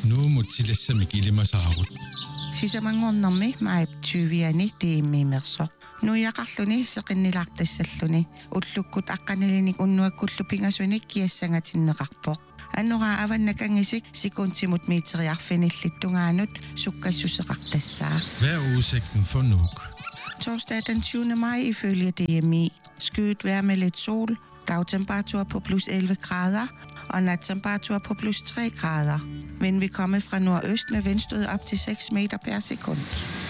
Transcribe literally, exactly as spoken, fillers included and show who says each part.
Speaker 1: nu må tillæsse mig gilde mig saarut.
Speaker 2: Sisamangornermi maip tyviani tiimmiimersoq nuiaqarluni seqinnilaqtassalluni ullukkut aqqanilinik unnuakkullu pingasunik kiassangatinneqarpoq annora avannakangisik sekuntimut miiteriarfinillittungaanut sukkassuseqartassaa.
Speaker 1: Hvad er udsigten for Nuuk?
Speaker 2: Torsdag den tyvende maj ifølge D M I. Skyet vejr med lidt sol, dagtemperatur på plus elleve grader og nattemperatur på plus tre grader. Vind vil komme fra nordøst med vindstød op til seks meter per sekund.